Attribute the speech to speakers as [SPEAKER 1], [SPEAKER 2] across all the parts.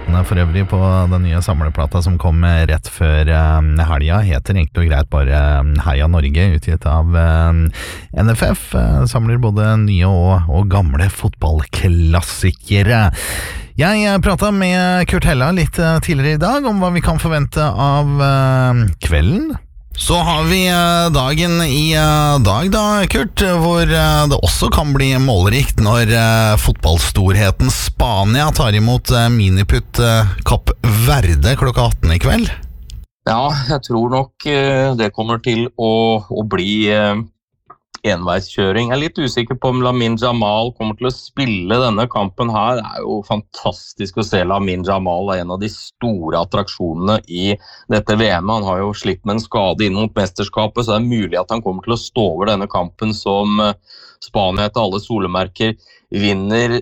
[SPEAKER 1] låtene for øvrig på den nye samleplata som kom rett før helga, heter egentlig og greit bare Heia Norge, utgitt av NFF. Samler både nye og gamle fotballklassikere. Jeg pratet med Kurt Hella litt tidligere i dag om hva vi kan forvente av kvelden. Så har vi dagen i dag da, Kurt, hvor det også kan bli målrikt når fotballstorheten Spania tar imot Miniputt Kapp Verde klokka 18 i kveld.
[SPEAKER 2] Ja, jeg tror nok det kommer til å bli enveiskjøring. Jeg er litt usikker på om Lamine Jamal kommer til å spille denne kampen her. Det er jo fantastisk å se Lamine Jamal, en av de store attraksjonene i dette VM. Han har jo slitt med en skade inn mot mesterskapet, så det er mulig at han kommer til å stå over denne kampen som Spania etter alle solemerker vinner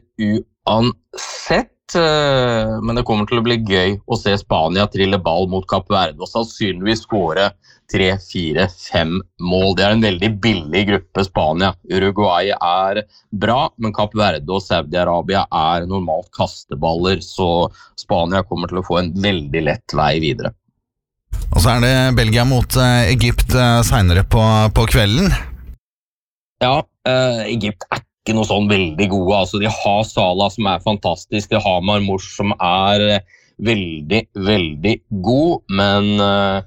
[SPEAKER 2] uansett. Men det kommer til å bli gøy å se Spania trille ball mot Kapp Verde og sannsynligvis skåre 3, 4, 5 mål. Det er en veldig billig gruppe Spania. Uruguay er bra, men Kapp Verde og Saudi-Arabia er normalt kasteballer, så Spania kommer til å få en veldig lett vei videre.
[SPEAKER 1] Og så er det Belgia mot Egypt senere på kvelden.
[SPEAKER 2] Ja, Egypt er ikke noe sånn veldig gode. Altså, de har Salah som er fantastisk, de har Marmoush som er veldig, veldig god, men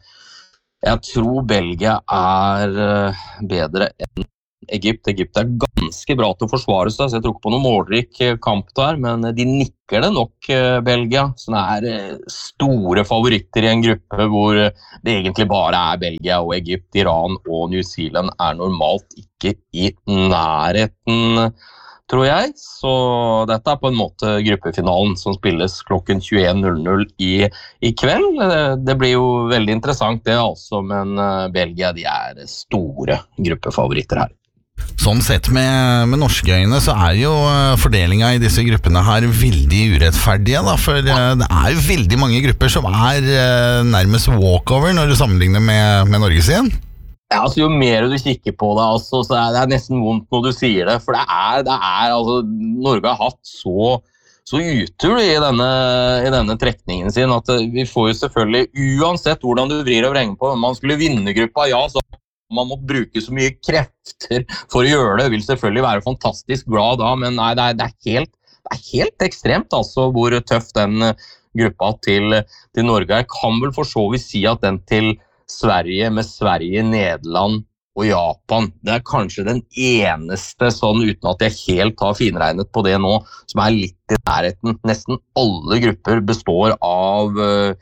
[SPEAKER 2] jeg tror Belgia er bedre enn Egypt. Egypt er ganske bra til å forsvare seg, så jeg tror ikke på noen målrik kamp der, men de nikker det nok, Belgia. Så det er store favoritter i en gruppe hvor det egentlig bare er Belgia og Egypt. Iran og New Zealand er normalt ikke i nærheten, tror jeg. Så dette er på en måte gruppefinalen som spilles klokken 21.00 i kveld. Det blir jo veldig interessant det altså, men Belgia de er store gruppefavoritter her.
[SPEAKER 1] Sånn sett med norske øyne så er jo fordelingen i disse gruppene her veldig urettferdige da, for det er jo veldig mange grupper som er nærmest walkover når du sammenligner med Norge sin.
[SPEAKER 2] Ja, altså jo mer du kikker på det, altså, så er det nesten vondt når du sier det, for det er altså, Norge har hatt så utur i denne trekningen sin, at vi får jo selvfølgelig, uansett hvordan du vrir og vrenger på, man skulle vinne gruppa, ja, så man må bruke så mye krefter for å gjøre det, vil selvfølgelig være fantastisk glad da, men nei, det er helt ekstremt altså, hvor tøff den gruppa til Norge er. Kan vel for så vidt si at den til Sverige, med Sverige, Nederland og Japan, det er kanskje den eneste sånn, uten at jeg helt har finregnet på det nå, som er litt i nærheten. Nesten alle grupper består av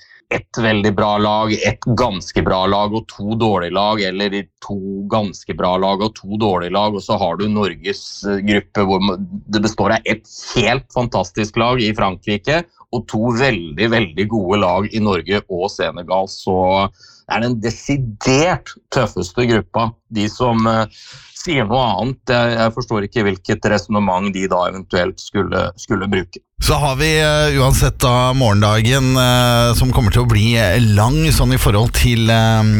[SPEAKER 2] et veldig bra lag, et ganske bra lag og 2 dårlige lag, eller 2 ganske bra lag og 2 dårlige lag, og så har du Norges gruppe hvor det består av et helt fantastisk lag i Frankrike, og 2 veldig, veldig gode lag i Norge og Senegal, så det er den desidert tøffeste gruppa, de som sier noe annet. Jeg forstår ikke hvilket resonemang de da eventuelt skulle bruke.
[SPEAKER 1] Så har vi uansett da morgendagen som kommer til å bli lang sånn i forhold til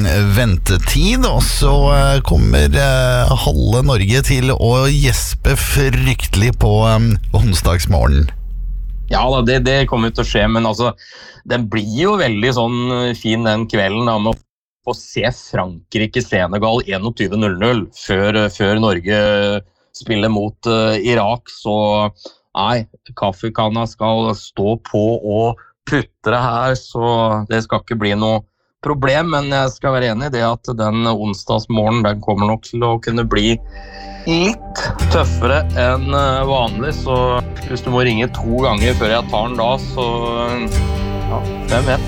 [SPEAKER 1] ventetid, og så kommer halve Norge til å gjespe fryktelig på onsdagsmorgen.
[SPEAKER 2] Ja, det kommer til å skje, men altså, den blir jo veldig sånn fin den kvelden da, med å få se Frankrike-Senegal 21.00 før Norge spiller mot Irak, så nei, kaffekanna skal stå på og putte det her, så det skal ikke bli noe problem, men jeg skal være enig i det at den onsdagsmorgen, den kommer nok til å kunne bli litt tøffere enn vanlig, så hvis du må ringe 2 ganger før jeg tar den da, så ja, hvem vet?